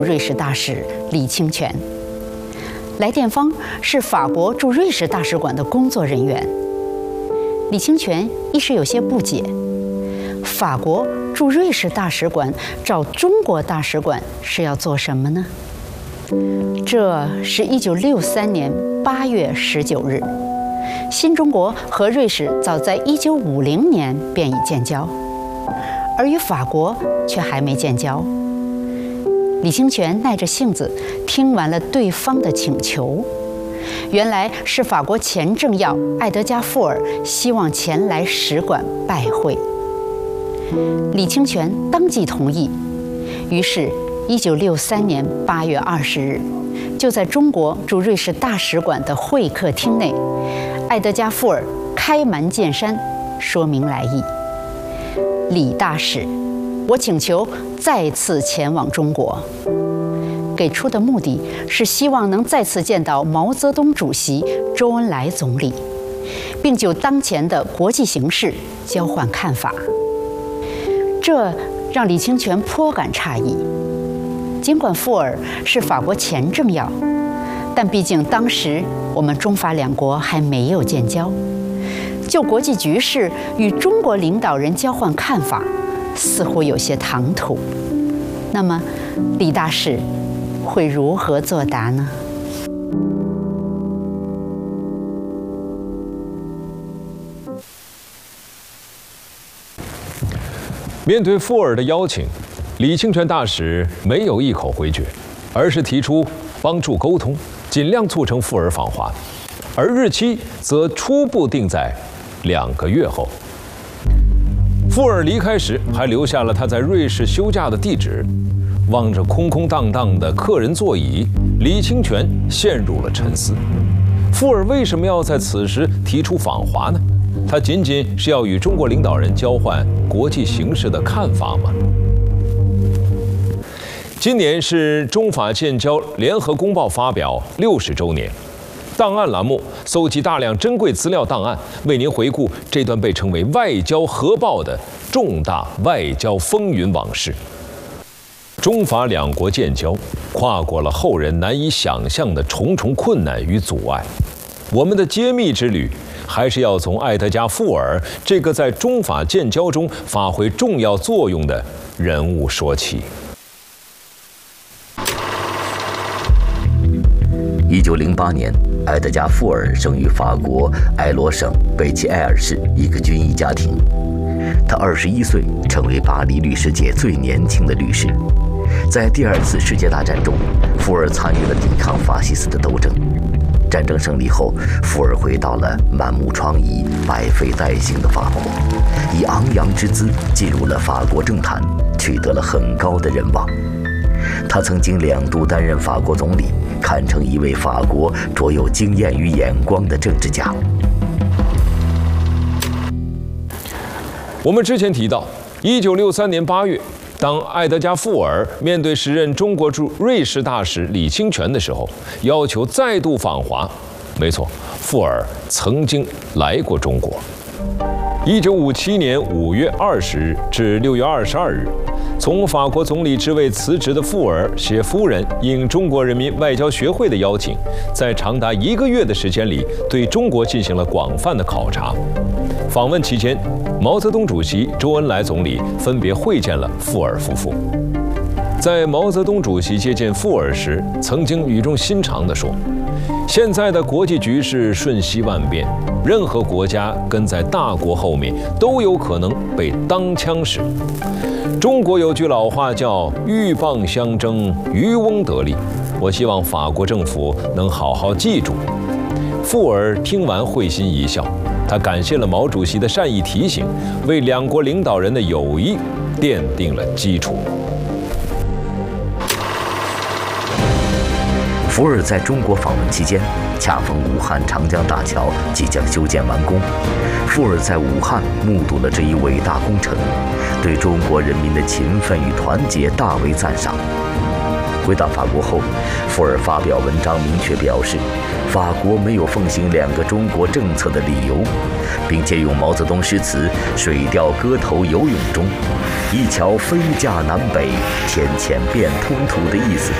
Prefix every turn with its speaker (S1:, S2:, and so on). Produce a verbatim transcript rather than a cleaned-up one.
S1: 瑞士大使李清泉。来电方是法国驻瑞士大使馆的工作人员。李清泉一时有些不解，法国驻瑞士大使馆找中国大使馆是要做什么呢？这是一九六三年八月十九日，新中国和瑞士早在一九五零年便已建交，而与法国却还没建交。李清泉耐着性子听完了对方的请求，原来是法国前政要艾德加·富尔希望前来使馆拜会。李清泉当即同意，于是一九六三年八月二十日，就在中国驻瑞士大使馆的会客厅内，艾德加·富尔开门见山说明来意：李大使，我请求再次前往中国。给出的目的是希望能再次见到毛泽东主席、周恩来总理，并就当前的国际形势交换看法。这让李清泉颇感诧异。尽管富尔是法国前政要，但毕竟当时我们中法两国还没有建交，就国际局势与中国领导人交换看法，似乎有些唐突。那么，李大使会如何作答呢？
S2: 面对富尔的邀请，李清泉大使没有一口回绝，而是提出帮助沟通，尽量促成富尔访华，而日期则初步定在两个月后。富尔离开时还留下了他在瑞士休假的地址。望着空空荡荡的客人座椅，李清泉陷入了沉思。富尔为什么要在此时提出访华呢？他仅仅是要与中国领导人交换国际形势的看法吗？今年是中法建交联合公报发表六十周年，档案栏目搜集大量珍贵资料档案，为您回顾这段被称为外交核爆的重大外交风云往事。中法两国建交，跨过了后人难以想象的重重困难与阻碍。我们的揭秘之旅，还是要从艾德加·富尔这个在中法建交中发挥重要作用的人物说起。
S3: 一九零八年，艾德加·富尔生于法国埃罗省贝齐埃尔市一个军医家庭。他二十一岁，成为巴黎律师界最年轻的律师。在第二次世界大战中，富尔参与了抵抗法西斯的斗争。战争胜利后，富尔回到了满目疮痍、百废待兴的法国，以昂扬之姿进入了法国政坛，取得了很高的人望。他曾经两度担任法国总理，堪称一位法国卓有经验与眼光的政治家。
S2: 我们之前提到，一九六三年八月，当艾德加·富尔面对时任中国驻瑞士大使李清泉的时候，要求再度访华。没错，富尔曾经来过中国。一九五七年五月二十日至六月二十二日，从法国总理职位辞职的富尔携夫人应中国人民外交学会的邀请，在长达一个月的时间里，对中国进行了广泛的考察。访问期间，毛泽东主席、周恩来总理分别会见了富尔夫妇。在毛泽东主席接见富尔时，曾经语重心长地说：“现在的国际局势瞬息万变，任何国家跟在大国后面都有可能被当枪使。中国有句老话叫‘鹬蚌相争，渔翁得利’，我希望法国政府能好好记住。”富尔听完会心一笑，他感谢了毛主席的善意提醒，为两国领导人的友谊奠定了基础。
S3: 福尔在中国访问期间，恰逢武汉长江大桥即将修建完工。富尔在武汉目睹了这一伟大工程，对中国人民的勤奋与团结大为赞赏。 回到法国后，富尔发表文章明确表示，法国没有奉行两个中国政策的理由，并借用毛泽东诗词《水调歌头·游泳》中“一桥飞架南北，天堑变通途”的意思，